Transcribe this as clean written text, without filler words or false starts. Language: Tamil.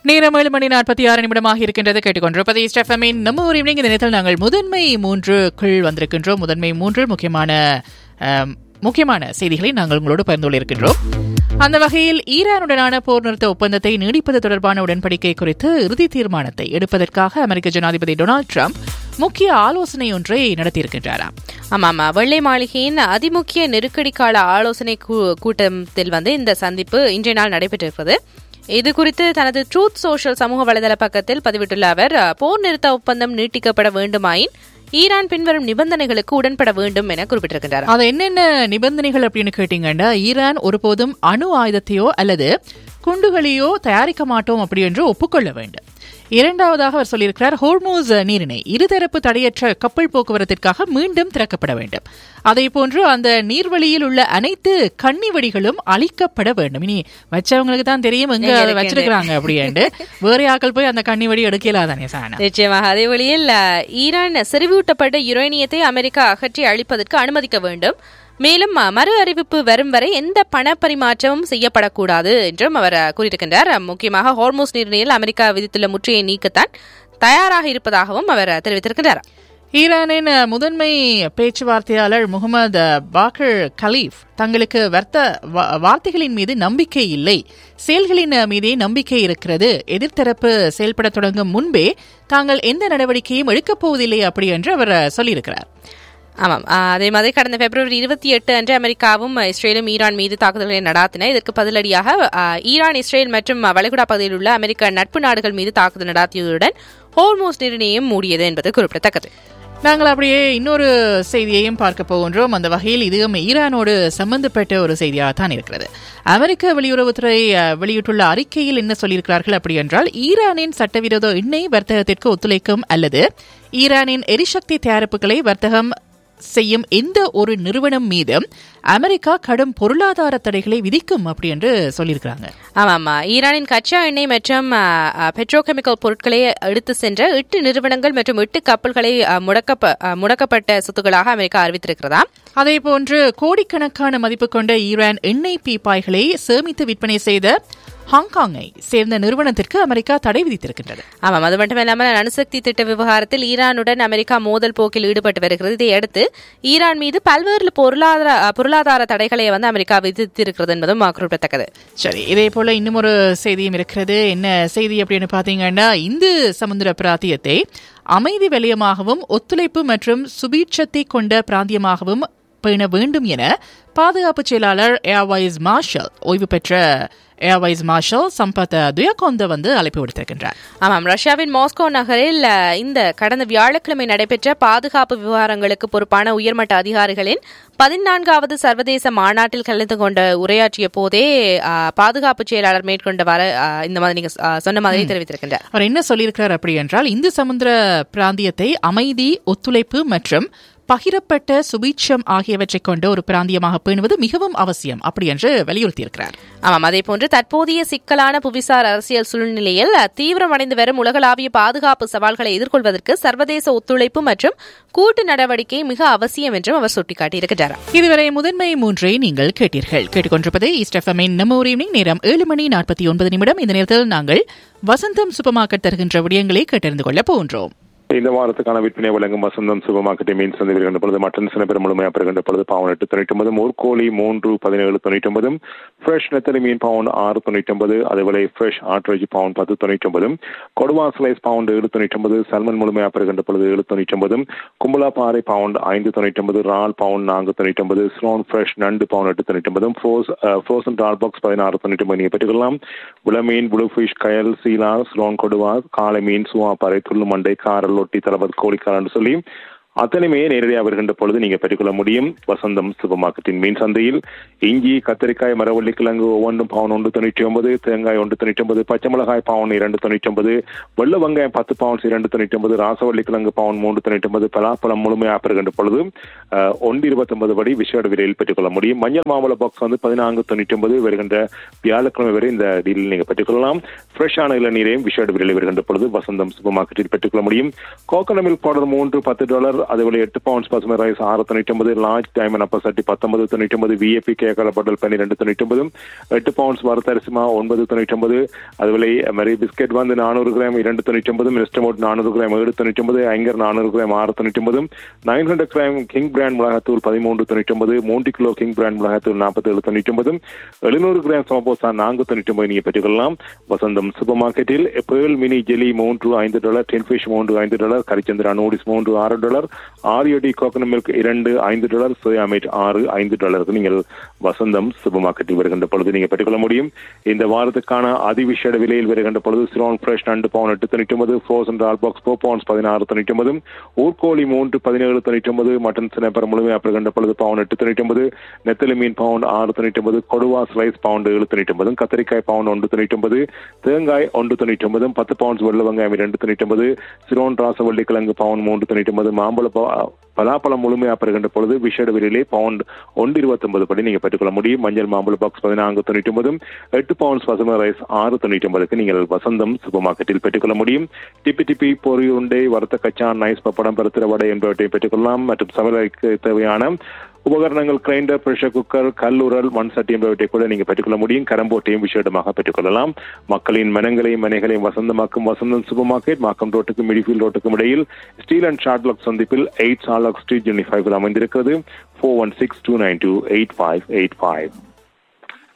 நேரம் 7:46 இருக்கின்றது. கேட்டுக்கொண்டிருப்பது ஈஸ்ட் எஃப்எம்மின் நம்ம ஒரு ஈவினிங். இந்த நேரத்தில் நாங்கள் முதன்மை 3க்குள் வந்திருக்கின்றோம். முதன்மை 3 முக்கியமான செய்திகளை நாங்கள் உங்களோடு பகிர்ந்து கொண்டிருக்கின்றோம். அந்த வகையில் ஈரானுடனான போர் நிறுத்த ஒப்பந்தத்தை நீடிப்பது தொடர்பான உடன்படிக்கை குறித்து இறுதி தீர்மானத்தை எடுப்பதற்காக அமெரிக்க ஜனாதிபதி டொனால்டு டிரம்ப் முக்கிய ஆலோசனை ஒன்றை நடத்தியிருக்கின்றாராம். ஆமாமா, வெள்ளை மாளிகையின் அதிமுக்கிய நெருக்கடி கால ஆலோசனை கூட்டத்தில் இந்த சந்திப்பு இன்றைய நாள் நடைபெற்றிருக்கிறது. இது குறித்து தனது ட்ரூத் சோஷியல் சமூக வலைதள பக்கத்தில் பதிவிட்டுள்ள அவர், போர் நிறுத்த ஒப்பந்தம் நீட்டிக்கப்பட வேண்டுமாயின் ஈரான் பின்வரும் நிபந்தனைகளுக்கு உடன்பட வேண்டும் என குறிப்பிட்டிருக்கின்றார். அது என்னென்ன நிபந்தனைகள் அப்படின்னு கேட்டீங்கன்னா, ஈரான் ஒருபோதும் அணு ஆயுதத்தையோ அல்லது குண்டுகளையோ தயாரிக்க மாட்டோம் அப்படி என்று ஒப்புக்கொள்ள வேண்டும். இரண்டாவதாக அவர் சொல்லியிருக்கிறார், ஹோர்மூஸ் நீரிணை இருதரப்பு தடையற்ற கப்பல் போக்குவரத்திற்காக மீண்டும் திறக்கப்பட வேண்டும். அதே போன்று அந்த நீர்வழியில் உள்ள அனைத்து கன்னிவடிகளும் அழிக்கப்பட வேண்டும். இனி வச்சவங்களுக்கு தான் தெரியும் எங்க அதை வச்சிருக்கிறாங்க அப்படின்ட்டு. வேற ஆக்கள் போய் அந்த கன்னிவடி எடுக்கலாதானே சானா. நிச்சயமாக. அதே வழியில் ஈரான் செறிவூட்டப்பட்ட யுரேனியத்தை அமெரிக்கா அகற்றி அழிப்பதற்கு அனுமதிக்க வேண்டும். மேலும் மறு அறிவிப்பு வரும் வரை எந்த பண பரிமாற்றமும் செய்யப்படக்கூடாது என்றும் அவர் கூறியிருக்கின்றார். முக்கியமாக ஹோர்மூஸ் நீரிணையில் அமெரிக்கா விதித்துள்ள முற்றையை நீக்கத்தான் தயாராக இருப்பதாகவும் அவர் தெரிவித்திருக்கிறார். ஈரானின் முதன்மை பேச்சுவார்த்தையாளர் முகமது பாக்கர் கலீஃப் தங்களுக்கு வார்த்தைகளின் மீது நம்பிக்கை இல்லை, செயல்களின் மீதே நம்பிக்கை இருக்கிறது. எதிர்த்தரப்பு செயல்பட தொடங்கும் முன்பே தாங்கள் எந்த நடவடிக்கையும் எடுக்கப் போவதில்லை அப்படி என்று அவர் சொல்லியிருக்கிறார். ஆமாம், அதே மாதிரி கடந்த பிப்ரவரி 28 அன்று அமெரிக்காவும் இஸ்ரேலும் ஈரான் மீது தாக்குதல்களை நடாத்தின. இதற்கு பதிலடியாக ஈரான், இஸ்ரேல் மற்றும் வளைகுடா பகுதியில் உள்ள அமெரிக்க நட்பு நாடுகள் மீது தாக்குதல் நடாத்தியதுடன் ஹோர்மூஸ் நீரிணையும் மூடியது என்பது குறிப்பிடத்தக்கது. நாங்கள் அப்படியே இன்னொரு செய்தியையும் பார்க்க போகின்றோம். அந்த வகையில் இதுவும் ஈரானோடு சம்பந்தப்பட்ட ஒரு செய்தியாகத்தான் இருக்கிறது. அமெரிக்க வெளியுறவுத்துறை வெளியிட்டுள்ள அறிக்கையில் என்ன சொல்லியிருக்கிறார்கள் அப்படி என்றால், ஈரானின் சட்டவிரோத எண்ணெய் வர்த்தகத்திற்கு ஒத்துழைக்கும் அல்லது ஈரானின் எரிசக்தி தயாரிப்புகளை வர்த்தகம் செய்யும் எந்த ஒரு நிறுவனம் மீதும் அமெரிக்கா கடும் பொருளாதார தடைகளை விதிக்கும் அப்படி என்று சொல்லியிருக்கிறாங்க. ஆமாமா, ஈரானின் கச்சா எண்ணெய் மற்றும் பெட்ரோகெமிக்கல் பொருட்களை எடுத்து சென்ற 8 நிறுவனங்கள் மற்றும் 8 கப்பல்களை முடக்கப்பட்ட சொத்துக்களாக அமெரிக்கா அறிவித்திருக்கிறதா. அதே போன்று கோடிக்கணக்கான மதிப்பு கொண்ட ஈரான் எண்ணெய் பீப்பாய்களை சேமித்து விற்பனை செய்த ஹாங்காங்கை சேர்ந்த நிறுவனத்திற்கு அமெரிக்கா தடை விதித்திருக்கின்றது. ஆமாம், அது மட்டுமில்லாமல் அணுசக்தி திட்ட விவகாரத்தில் ஈரானுடன் அமெரிக்கா மோதல் போக்கில் ஈடுபட்டு வருகிறது. இதையடுத்து ஈரான் மீது பல்வேறு பொருளாதார தடைகளை அமெரிக்கா விதித்திருக்கிறது என்பதும் குறிப்பிடத்தக்கது. சரி, இதே போல இன்னும் ஒரு செய்தியும் இருக்கிறது. என்ன செய்தி அப்படின்னு பாத்தீங்கன்னா, இந்து சமுத்திர பிராந்தியத்தை அமைதி வலயமாகவும் ஒத்துழைப்பு மற்றும் சுபீட்சத்தை கொண்ட பிராந்தியமாகவும் பேண வேண்டும் என பாதுகாப்பு செயலாளர் ஏர்வைஸ் மார்ஷல் ஓய்வு பெற்ற ஏர்வைஸ் மார்ஷல் சம்பத் துயகொந்த அழைப்பு விடுத்திருக்கின்றார். ஆமாம், ரஷ்யாவின் மாஸ்கோ நகரில் இந்த கடந்த வியாழக்கிழமை நடைபெற்ற பாதுகாப்பு விவகாரங்களுக்கு பொறுப்பான உயர்மட்ட அதிகாரிகளின் 14வது சர்வதேச மாநாட்டில் கலந்து கொண்ட உரையாற்றிய போதே பாதுகாப்பு செயலாளர் மேற்கொண்ட இந்த மாதிரி நீங்க சொன்ன மாதிரி தெரிவித்திருக்கின்றார். அவர் என்ன சொல்லியிருக்கிறார் அப்படி என்றால், இந்து சமுத்திர பிராந்தியத்தை அமைதி, ஒத்துழைப்பு மற்றும் பகிரப்பட்ட சுபீட்சம் ஆகியவற்றை கொண்ட ஒரு பிராந்தியமாக பேணுவது மிகவும் அவசியம் அப்படி என்று வலியுறுத்தியிருக்கிறார். ஆமாம், அதே போன்று தற்போதைய சிக்கலான புவிசார் அரசியல் சூழ்நிலையில் தீவிரமடைந்து வரும் உலகளாவிய பாதுகாப்பு சவால்களை எதிர்கொள்வதற்கு சர்வதேச ஒத்துழைப்பு மற்றும் கூட்டு நடவடிக்கை மிக அவசியம் என்றும் அவர் சுட்டிக்காட்டியிருக்கிறார். இதுவரை முதன்மை 3 நீங்கள் கேட்டீர்கள். கேட்டுக்கொண்டிருப்பது ஈஸ்ட் எஃப்எம்மின் நம்ம ஒரு ஈவினிங். நேரம் 7:49. இந்த நேரத்தில் நாங்கள் வசந்தம் சூப்பர் மார்க்கெட் தருகின்ற விடயங்களை கேட்டறிந்து கொள்ள போகின்றோம். இந்த வாரத்துக்கான விற்பனை வழங்கும் வசந்தம் சூப்பர் மார்க்கெட்டை மீன் சந்தை வருகின்ற பொழுது மட்டன் சில பேர் முழுமையாக பெறுகின்ற பொழுது பவுன் 8.99, ஊர்கோழி 3.1799, ஃப்ரெஷ் நெத்தலி மீன் பவுன் 6.99, அதேவேளை ஃப்ரெஷ் ஆட்ரேஜ் பவுன் 10.99, கொடுவா ஸ்லைஸ் பவுன் 7.99, சல்மன் முழுமையாக பெறுகின்ற பொழுது 7.99, கும்பலா பாறை பவுன் 5.99, ரால் பவுன் 4.99, ஸ்லோன் ஃப்ரெஷ் நண்டு பவுன் 8.99, ஃப்ரோசன் டால் பாக்ஸ் 16.99 நீங்கள் பெற்றுக்கொள்ளலாம். விளமீன், ப்ளூ ஃபிஷ், கயல், சீலா, ஸ்லோன் கொடுவா, காளை மீன், சுவாப்பாறை, துள்ளுமண்டை, காரல், ஒட்டி, தளபதி, கோழிக்காரன்னு சொல்லி அத்தனையுமே நேரடியாக வருகின்ற பொழுது நீங்க பெற்றுக்கொள்ள முடியும். வசந்தம் சூப்பர் மார்க்கெட்டின் மீன் சந்தையில் இஞ்சி, கத்திரிக்காய், மரவள்ளி கிழங்கு ஒவ்வொன்றும் பவுன் 1.99, தேங்காய் 1.99, பச்சை மிளகாய் பவுன் 2.99, வெள்ளை வெங்காயம் 10 பவுன்ஸ் 2.99, ராசவள்ளி கிழங்கு பவுன் 3.99, பலாப்பழம் முழுமையாக பெறுகின்ற பொழுது 1.29 படி விசேட விலையில் பெற்றுக்கொள்ள முடியும். மஞ்சள் மாம்பழ பாக்ஸ் 14.99 வருகின்ற வியாழக்கிழமை வரை இந்த டீலில் நீங்க பெற்றுக்கொள்ளலாம். ஃப்ரெஷ்ஷான இளநீரையும் விசேட விலையில் வருகின்ற பொழுது வசந்தம் சூப்பர் மார்க்கெட்டில் பெற்றுக்கொள்ள முடியும். கோகனட் மில்க் பவுடர் $3 $10, அதுபோல 8 பவுண்ட்ஸ் பசுமை ரைஸ் 6.99, லார்ஜ் டைமண்ட் அப்ப சட்டி 19.99, விஏபி கேக்கல பட்டல் 12.99, 8 பவுண்ட்ஸ் வறுத்தரிசிமா 9.99, அதுபோல மரி பிஸ்கெட் வந்து 400 gram 2.99, மிஸ்டமோட் 400 gram 7.99, ஐங்கர் 400 gram 6.99, 900 gram king brand மிளகாத்தூள் 13.99, 3 கிலோ கிங் பிராண்ட் மிளகாத்தூள் 47.99, 700 கிராம் சமோசா 4.99 நீங்க பெற்றுக்கொள்ளலாம். வசந்தம் சூப்பர் மார்க்கெட்டில் pearl mini jelly $3 10 fish $5, கரிச்சந்திரா noodles $6, ஆரியோடி coconut milk $5, soya meet $5 நீங்கள் வசந்தம் சூப்பர் மார்க்கெட்டில் வருகின்ற பொழுது நீங்க பெற்றுக்கொள்ள முடியும். இந்த வாரத்துக்கான அதிவிசேட விலையில் வருகின்ற பொழுது சிரோன் ஃப்ரெஷ் 2 பவுண்ட் 8.99, ஃப்ரோசன் டால் பாக்ஸ் 4 பவுண்ட்ஸ் 16.99, ஊர்கோழி 3 17.99, மட்டன் சினைப்பர் முழுமையாக வருகின்ற பொழுது பவுண்ட் 8.99, நெத்தலி மீன் பவுண்ட் 6.99, கொடுவா ஸ்லைஸ் பவுண்ட் 7.99, கத்திரிக்காய் பவுண்ட் 1.99, தேங்காய் 1.99, 10 பவுண்ட்ஸ் வெள்ள வெங்காயம் 2.99, சிரோன் ராசவள்ளி கிழங்கு பவுண்ட் 3.99, மாம்பழ பலாப்பழம் முழுமையாக பெறுகின்ற பொழுது விஷேட விலையிலே பவுண்ட் 1.29 படி நீங்க பெற்றுக்கொள்ள முடியும். மஞ்சள் மாம்பழ பாக்ஸ் 14.99, 8 பவுண்ட்ஸ் பசுமை ரைஸ் 6.99 நீங்கள் வசந்தம் சூப்பர் மார்க்கெட்டில் பெற்றுக்கொள்ள முடியும். டிப்பி பொறி உண்டை வறுத்த கச்சான் நைஸ் பப்படம் பருத்திர வடை என்பவற்றை பெற்றுக்கொள்ளலாம். மற்றும் சமையலுக்கு தேவையான உபகரணங்கள் கிரைண்டர், பிரஷர் குக்கர், கல்லுரல், மண் சட்டி என்பவற்றை கூட நீங்க பெற்றுக்கொள்ள முடியும். கரம்போட்டையும் விசேடமாக பெற்றுக்கொள்ளலாம். மக்களின் மனங்களையும் மனைகளையும் வசந்தமாக்கும் வசந்தம் சூப்பர் மார்க்கெட் மாக்கம் ரோட்டுக்கும் மிடிஃபீல்ட் ரோட்டுக்கும் இடையில் ஸ்டீல் அண்ட் ஷார்ட்லாக் சந்திப்பில் 8 சார்லாக் ஸ்ட்ரீட் யூனிட் 5 அமைந்திருக்கிறது. 4162928585.